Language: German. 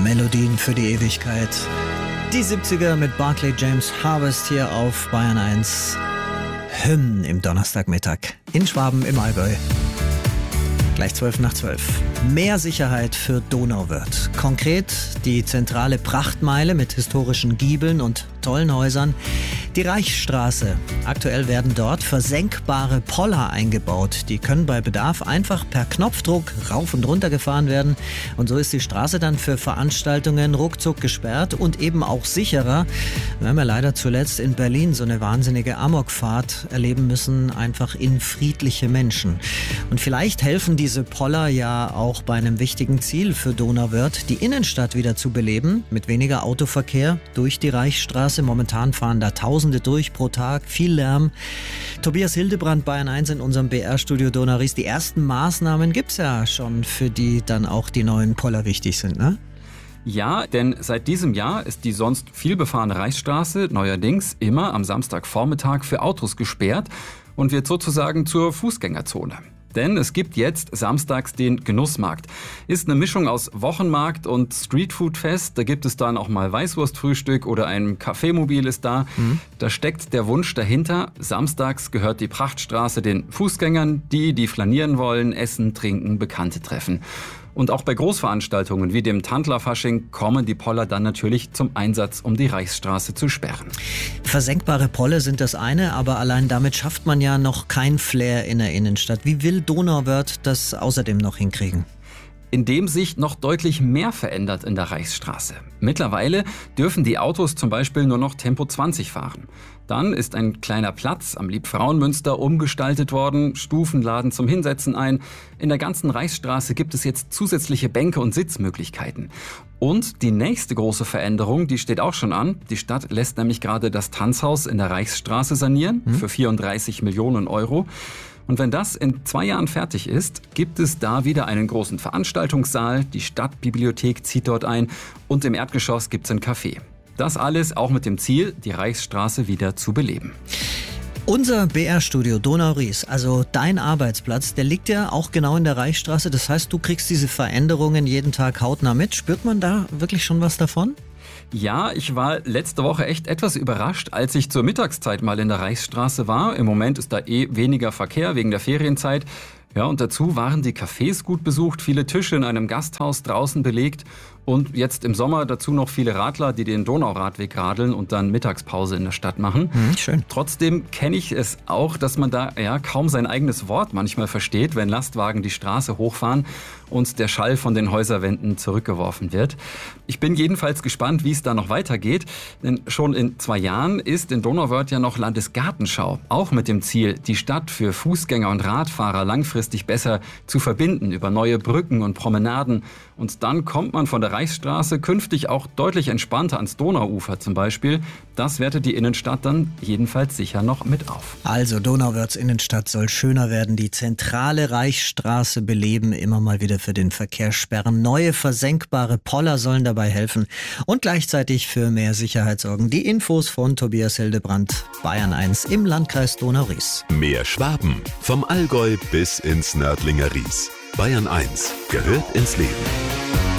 Melodien für die Ewigkeit. Die 70er mit Barclay James Harvest hier auf Bayern 1. Hymnen im Donnerstagmittag in Schwaben im Allgäu. Gleich 11:12. Mehr Sicherheit für Donauwörth. Konkret die zentrale Prachtmeile mit historischen Giebeln und tollen Häusern. Die Reichsstraße. Aktuell werden dort versenkbare Poller eingebaut. Die können bei Bedarf einfach per Knopfdruck rauf und runter gefahren werden. Und so ist die Straße dann für Veranstaltungen ruckzuck gesperrt und eben auch sicherer. Wir haben ja leider zuletzt in Berlin so eine wahnsinnige Amokfahrt erleben müssen, einfach in friedliche Menschen. Und vielleicht helfen diese Poller ja auch bei einem wichtigen Ziel für Donauwörth, die Innenstadt wieder zu beleben, mit weniger Autoverkehr durch die Reichsstraße. Momentan fahren da Tausende durch pro Tag, viel Lärm. Tobias Hildebrand, Bayern 1 in unserem BR-Studio Donau-Ries. Die ersten Maßnahmen gibt's ja schon, für die dann auch die neuen Poller wichtig sind, ne? Ja, denn seit diesem Jahr ist die sonst viel befahrene Reichsstraße neuerdings immer am Samstagvormittag für Autos gesperrt und wird sozusagen zur Fußgängerzone. Denn es gibt jetzt samstags den Genussmarkt. Ist eine Mischung aus Wochenmarkt und Streetfood-Fest. Da gibt es dann auch mal Weißwurstfrühstück oder ein Kaffeemobil ist da. Da steckt der Wunsch dahinter. Samstags gehört die Prachtstraße den Fußgängern, die flanieren wollen, essen, trinken, Bekannte treffen. Und auch bei Großveranstaltungen wie dem Tandlerfasching kommen die Poller dann natürlich zum Einsatz, um die Reichsstraße zu sperren. Versenkbare Poller sind das eine, aber allein damit schafft man ja noch kein Flair in der Innenstadt. Wie will Donauwörth das außerdem noch hinkriegen? Indem sich noch deutlich mehr verändert in der Reichsstraße. Mittlerweile dürfen die Autos zum Beispiel nur noch Tempo 20 fahren. Dann ist ein kleiner Platz am Liebfrauenmünster umgestaltet worden, Stufen laden zum Hinsetzen ein. In der ganzen Reichsstraße gibt es jetzt zusätzliche Bänke und Sitzmöglichkeiten. Und die nächste große Veränderung, die steht auch schon an. Die Stadt lässt nämlich gerade das Tanzhaus in der Reichsstraße sanieren für 34 Millionen Euro. Und wenn das in 2 Jahren fertig ist, gibt es da wieder einen großen Veranstaltungssaal, die Stadtbibliothek zieht dort ein und im Erdgeschoss gibt es ein Café. Das alles auch mit dem Ziel, die Reichsstraße wieder zu beleben. Unser BR-Studio Donau-Ries, also dein Arbeitsplatz, der liegt ja auch genau in der Reichsstraße. Das heißt, du kriegst diese Veränderungen jeden Tag hautnah mit. Spürt man da wirklich schon was davon? Ja, ich war letzte Woche echt etwas überrascht, als ich zur Mittagszeit mal in der Reichsstraße war. Im Moment ist da weniger Verkehr wegen der Ferienzeit. Ja, und dazu waren die Cafés gut besucht, viele Tische in einem Gasthaus draußen belegt und jetzt im Sommer dazu noch viele Radler, die den Donauradweg radeln und dann Mittagspause in der Stadt machen. Schön. Trotzdem kenne ich es auch, dass man da kaum sein eigenes Wort manchmal versteht, wenn Lastwagen die Straße hochfahren und der Schall von den Häuserwänden zurückgeworfen wird. Ich bin jedenfalls gespannt, wie es da noch weitergeht, denn schon in 2 Jahren ist in Donauwörth ja noch Landesgartenschau, auch mit dem Ziel, die Stadt für Fußgänger und Radfahrer langfristig besser zu verbinden über neue Brücken und Promenaden. Und dann kommt man von der Reichsstraße künftig auch deutlich entspannter ans Donauufer zum Beispiel. Das wertet die Innenstadt dann jedenfalls sicher noch mit auf. Also Donauwörths Innenstadt soll schöner werden, die zentrale Reichsstraße beleben, immer mal wieder für den Verkehr sperren. Neue versenkbare Poller sollen dabei helfen und gleichzeitig für mehr Sicherheit sorgen. Die Infos von Tobias Hildebrand, Bayern 1 im Landkreis Donau-Ries. Mehr Schwaben, vom Allgäu bis ins Nördlinger Ries. Bayern 1 gehört ins Leben.